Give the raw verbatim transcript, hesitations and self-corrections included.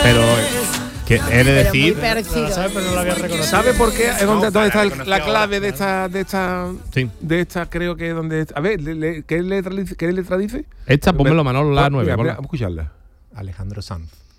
Pero que he de decir, No lo sabe, pero no lo había reconocido. ¿Sabe por qué? Es donde, No, dónde está el- reconoció la clave ahora. de esta, de esta, Sí. de esta, creo que donde, a ver, le- le- ¿qué letra, dice- qué letra dice? esta pónmelo Manolo la Mira, nueve. mira, ponla. vamos a escucharla. Alejandro Sanz.